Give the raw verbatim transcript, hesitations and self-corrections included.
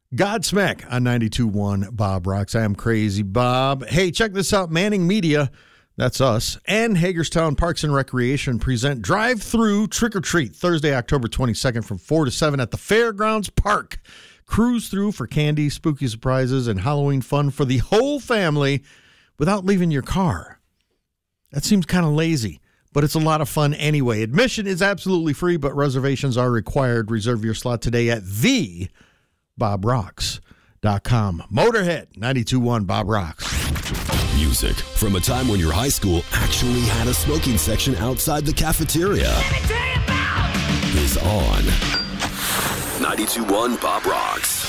Godsmack on ninety-two point one Bob Rocks. I am Crazy Bob. Hey, check this out. Manning Media, that's us, and Hagerstown Parks and Recreation present Drive-Through Trick or Treat Thursday, October twenty-second from four to seven at the Fairgrounds Park. Cruise through for candy, spooky surprises, and Halloween fun for the whole family without leaving your car. That seems kind of lazy, but it's a lot of fun anyway. Admission is absolutely free, but reservations are required. Reserve your slot today at the bob rocks dot com. Motorhead, ninety-two point one Bob Rocks. Music from a time when your high school actually had a smoking section outside the cafeteria is on ninety-two point one Bob Rocks.